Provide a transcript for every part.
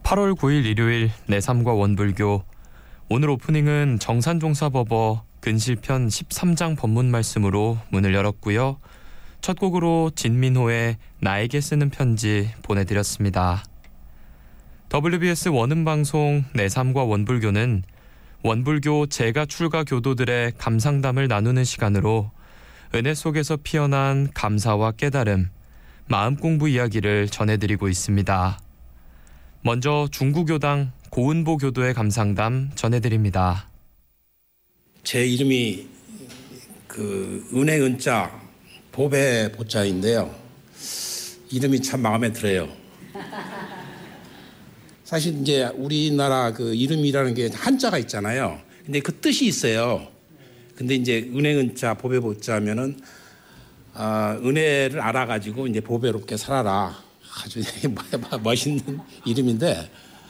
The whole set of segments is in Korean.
8월 9일 일요일 내 삶과 원불교. 오늘 오프닝은 정산종사법어 근실편 13장 법문 말씀으로 문을 열었고요. 첫 곡으로 진민호의 나에게 쓰는 편지 보내드렸습니다. WBS 원음방송 내 삶과 원불교는 원불교 재가 출가 교도들의 감상담을 나누는 시간으로 은혜 속에서 피어난 감사와 깨달음, 마음 공부 이야기를 전해드리고 있습니다. 먼저 중구교당 고은보 교도의 감상담 전해드립니다. 제 이름이 은혜 은자 보배 보자인데요. 이름이 참 마음에 들어요. 사실 이제 우리나라 이름이라는 게 한자가 있잖아요. 근데 그 뜻이 있어요. 근데 이제 은혜 은자 보배 보자면은 은혜를 알아가지고 이제 보배롭게 살아라. 아주 멋있는 이름인데,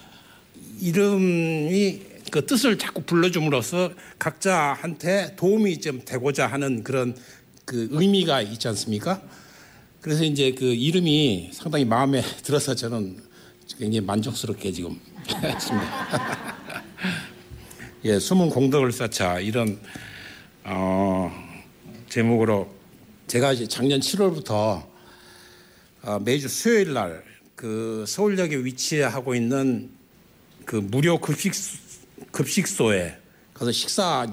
이름이 그 뜻을 자꾸 불러줌으로써 각자한테 도움이 좀 되고자 하는 그런 의미가 있지 않습니까? 그래서 이제 그 이름이 상당히 마음에 들어서 저는 굉장히 만족스럽게 지금 했습니다. 예, 숨은 공덕을 쌓자, 이런 제목으로 제가 이제 작년 7월부터 매주 수요일 날 서울역에 위치하고 있는 무료 급식소에 가서 식사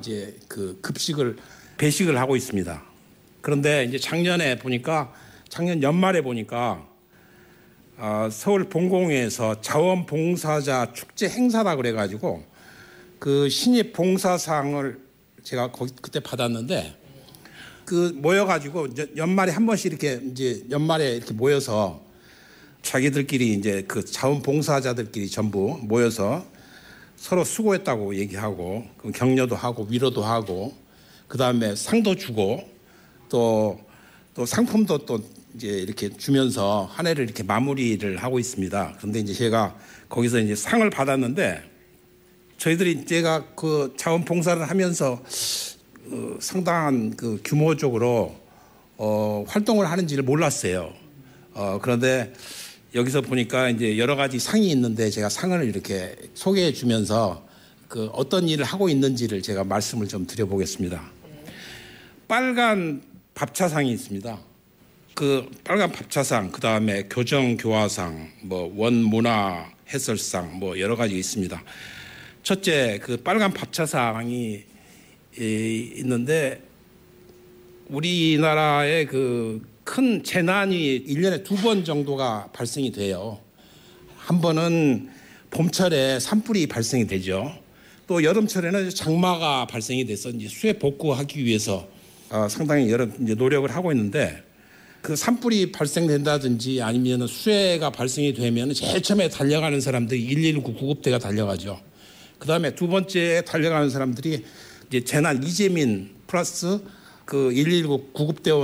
배식을 하고 있습니다. 그런데 이제 작년 연말에 보니까 서울 본공회에서 자원봉사자 축제 행사라 그래가지고 신입 봉사상을 제가 그때 받았는데, 모여가지고 연말에 한 번씩 연말에 이렇게 모여서 자기들끼리 이제 자원봉사자들끼리 전부 모여서 서로 수고했다고 얘기하고, 격려도 하고 위로도 하고, 그 다음에 상도 주고 또 상품도 또 이제 이렇게 주면서 한 해를 이렇게 마무리를 하고 있습니다. 그런데 이제 제가 거기서 이제 상을 받았는데, 제가 자원봉사를 하면서 상당한 규모적으로 활동을 하는지를 몰랐어요. 그런데 여기서 보니까 이제 여러 가지 상이 있는데, 제가 상을 이렇게 소개해 주면서 어떤 일을 하고 있는지를 제가 말씀을 좀 드려보겠습니다. 빨간 밥차상이 있습니다. 빨간 밥차상, 그 다음에 교정교화상, 원문화 해설상, 여러 가지 있습니다. 첫째, 빨간 밥차상이 있는데, 우리나라에 큰 재난이 1년에 2번 정도가 발생이 돼요. 한 번은 봄철에 산불이 발생이 되죠. 또 여름철에는 장마가 발생이 돼서 이제 수해 복구하기 위해서 상당히 여러 이제 노력을 하고 있는데, 산불이 발생된다든지 아니면 수해가 발생이 되면 제일 처음에 달려가는 사람들이 119 구급대가 달려가죠. 그 다음에 두 번째에 달려가는 사람들이 이제 재난 이재민 플러스 119 구급대원